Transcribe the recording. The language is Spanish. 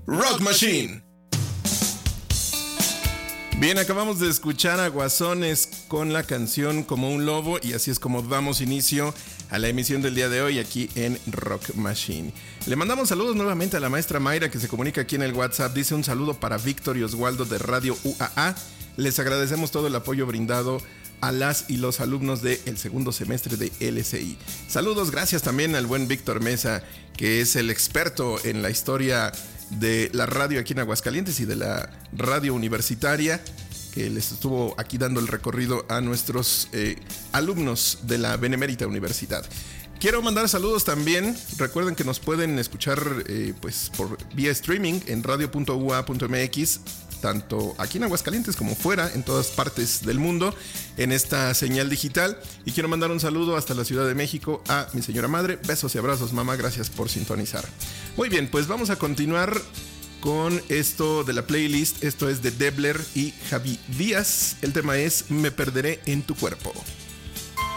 Rock Machine. Bien, acabamos de escuchar a Guasones con la canción Como un Lobo, y así es como damos inicio a la emisión del día de hoy aquí en Rock Machine. Le mandamos saludos nuevamente a la maestra Mayra, que se comunica aquí en el WhatsApp. Dice un saludo para Víctor y Oswaldo de Radio UAA. Les agradecemos todo el apoyo brindado a las y los alumnos del segundo semestre de LSI. Saludos, gracias también al buen Víctor Mesa, que es el experto en la historia de la radio aquí en Aguascalientes y de la radio universitaria, que les estuvo aquí dando el recorrido a nuestros alumnos de la Benemérita Universidad. Quiero mandar saludos también. Recuerden que nos pueden escuchar pues por vía streaming en radio.ua.mx, tanto aquí en Aguascalientes como fuera, en todas partes del mundo, en esta señal digital. Y quiero mandar un saludo hasta la Ciudad de México a mi señora madre. Besos y abrazos, mamá, gracias por sintonizar. Muy bien, pues vamos a continuar con esto de la playlist. Esto es de Debler y Javi Díaz. El tema es Me perderé en tu cuerpo.